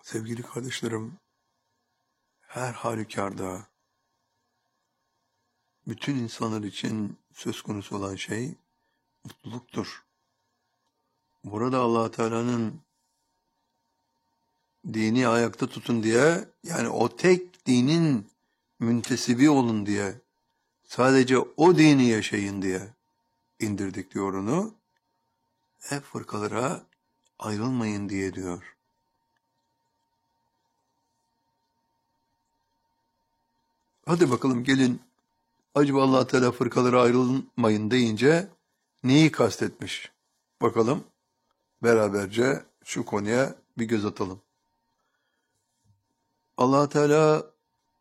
Sevgili kardeşlerim, her halükarda bütün insanlar için söz konusu olan şey mutluluktur. Burada Allah Teala'nın dini ayakta tutun diye, yani o tek dinin müntesibi olun diye, sadece o dini yaşayın diye indirdik diyor onu. Hep fırkalara ayrılmayın diye diyor. Hadi bakalım gelin, acaba Allah Teala fırkalara ayrılmayın deyince neyi kastetmiş? Bakalım beraberce şu konuya bir göz atalım. Allah Teala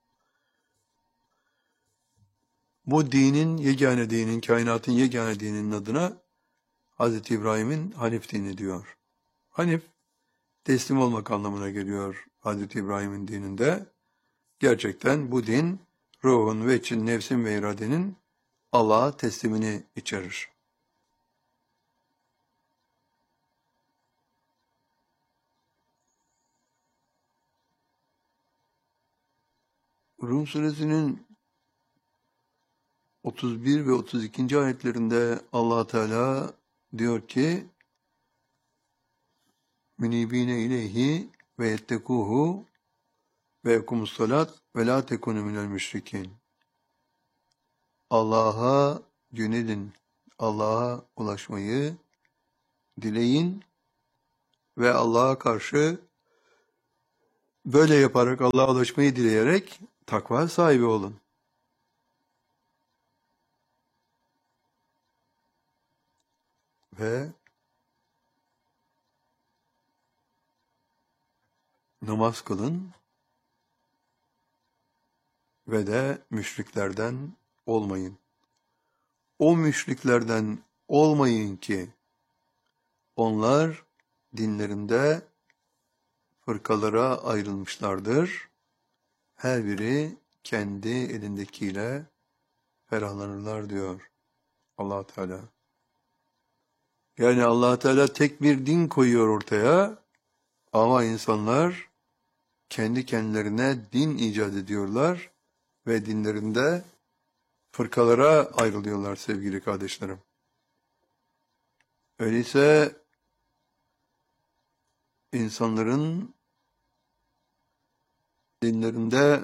bu dinin, yegane dinin, kainatın yegane dininin adına Hz. İbrahim'in Hanif dini diyor. Hanif, teslim olmak anlamına geliyor Hz. İbrahim'in dininde. Gerçekten bu din, ruhun ve için nefsin ve iradenin Allah'a teslimini içerir. Rum suresinin 31 ve 32. ayetlerinde Allah Teala diyor ki: "Münibine ileyhi ve yettekuhu ve yekumus salat ve la tekunu minel müşrikin." Allah'a yönelin, Allah'a ulaşmayı dileyin ve Allah'a karşı böyle yaparak, Allah'a ulaşmayı dileyerek takva sahibi olun. Ve namaz kılın ve de müşriklerden olmayın. O müşriklerden olmayın ki onlar dinlerinde fırkalara ayrılmışlardır. Her biri kendi elindekiyle ferahlanırlar diyor Allah Teala. Yani Allah Teala tek bir din koyuyor ortaya ama insanlar kendi kendilerine din icat ediyorlar ve dinlerinde fırkalara ayrılıyorlar sevgili kardeşlerim. Öyleyse insanların dinlerinde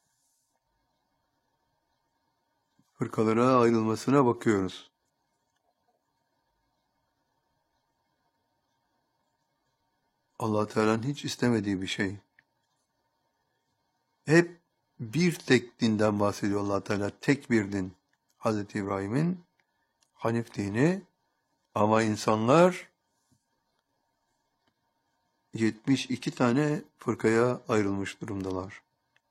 fırkalara ayrılmasına bakıyoruz. Allah Teala'nın hiç istemediği bir şey. Hep bir tek dinden bahsediyor Allah Teala. Tek bir din. Hz. İbrahim'in Hanif dini. Ama insanlar 72 tane fırkaya ayrılmış durumdalar.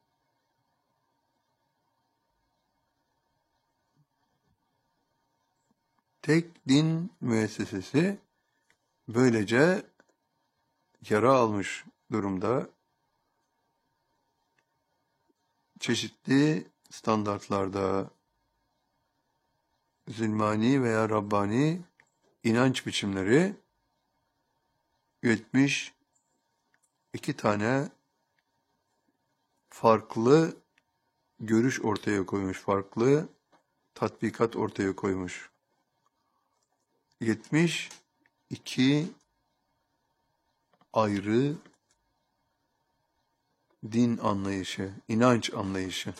Tek din müessesesi böylece yara almış durumda. Çeşitli standartlarda zülmani veya Rabbani inanç biçimleri 72 tane farklı görüş ortaya koymuş, farklı tatbikat ortaya koymuş. 72 ayrı din anlayışı, inanç anlayışı.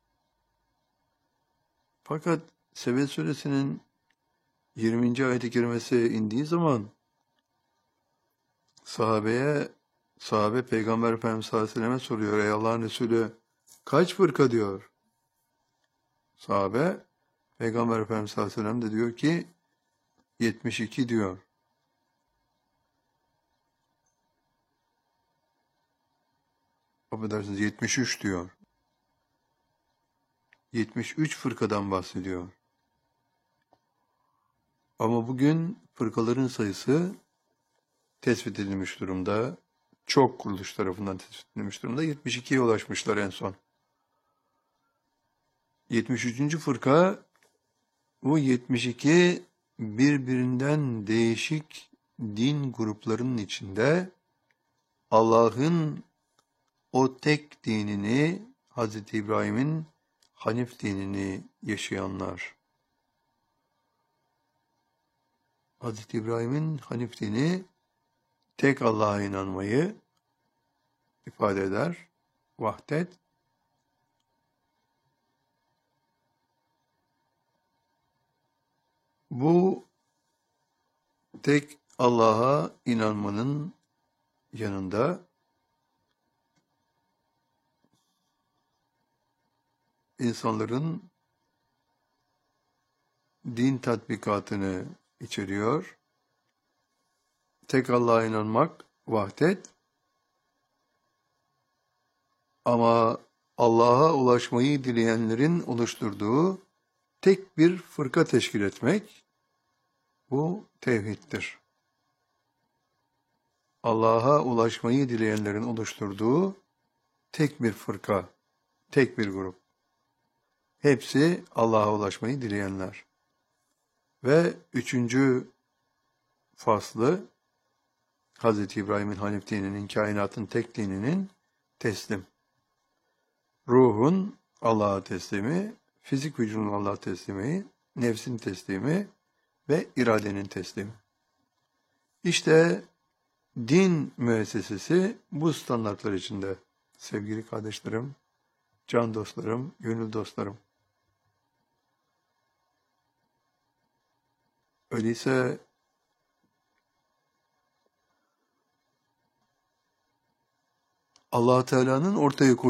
Fakat Sebe suresinin 20. ayet-i kerimesi indiği zaman sahabe Peygamber Efendimiz sallallahu aleyhi ve selleme soruyor: "Ey Allah'ın Resulü, kaç fırka?" diyor. Sahabe Peygamber Efendimiz sallallahu aleyhi ve sellem de diyor ki 72 diyor. Affedersiniz, 73 diyor. 73 fırkadan bahsediyor. Ama bugün fırkaların sayısı tespit edilmiş durumda. Çok kuruluş tarafından tespit edilmiş durumda. 72'ye ulaşmışlar en son. 73. fırka, bu 72 birbirinden değişik din gruplarının içinde Allah'ın o tek dinini, Hazreti İbrahim'in Hanif dinini yaşayanlar. Hazreti İbrahim'in Hanif dini tek Allah'a inanmayı ifade eder. Vahdet. Bu tek Allah'a inanmanın yanında insanların din tatbikatını içeriyor. Tek Allah'a inanmak vahdet, ama Allah'a ulaşmayı dileyenlerin oluşturduğu tek bir fırka teşkil etmek, bu tevhiddir. Allah'a ulaşmayı dileyenlerin oluşturduğu tek bir fırka, tek bir grup. Hepsi Allah'a ulaşmayı dileyenler. Ve 3. faslı, Hz. İbrahim'in Hanif dininin, kainatın tek dininin teslim. Ruhun Allah'a teslimi, fizik vücudun Allah'a teslimi, nefsin teslimi ve iradenin teslimi. İşte din müessesesi bu standartlar içinde. Sevgili kardeşlerim, can dostlarım, gönül dostlarım. Öyleyse Allah Teala'nın ortaya koyduğu